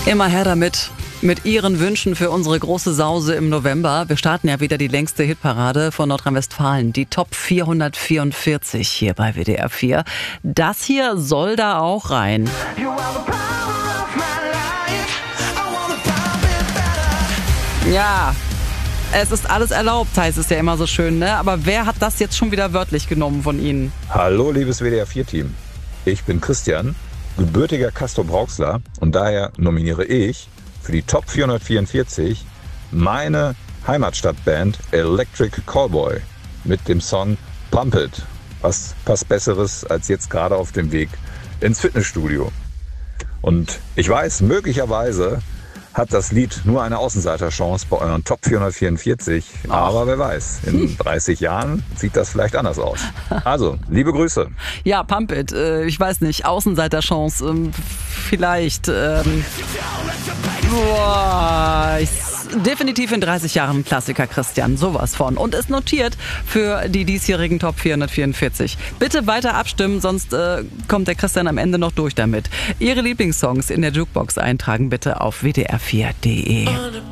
Immer her damit. Mit Ihren Wünschen für unsere große Sause im November. Wir starten ja wieder die längste Hitparade von Nordrhein-Westfalen. Die Top 444 hier bei WDR 4. Das hier soll da auch rein. Ja, es ist alles erlaubt, heißt es ja immer so schön, ne? Aber wer hat das jetzt schon wieder wörtlich genommen von Ihnen? Hallo, liebes WDR 4-Team. Ich bin Christian, gebürtiger Castrop-Rauxler, und daher nominiere ich für die Top 444 meine Heimatstadtband Electric Callboy mit dem Song Pump It. Was passt Besseres als jetzt gerade auf dem Weg ins Fitnessstudio? Und ich weiß, möglicherweise hat das Lied nur eine Außenseiterchance bei euren Top 444. Aber wer weiß, in 30 Jahren sieht das vielleicht anders aus. Also, liebe Grüße. Ja, Pump It. Ich weiß nicht, Außenseiterchance. Vielleicht. Definitiv in 30 Jahren ein Klassiker, Christian. Sowas von. Und ist notiert für die diesjährigen Top 444. Bitte weiter abstimmen, sonst kommt der Christian am Ende noch durch damit. Ihre Lieblingssongs in der Jukebox eintragen bitte auf wdr4.de.